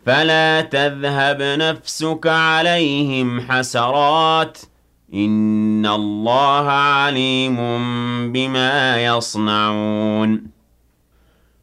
فلا تذهب نفسك عليهم حسرات إن الله عليم بما يصنعون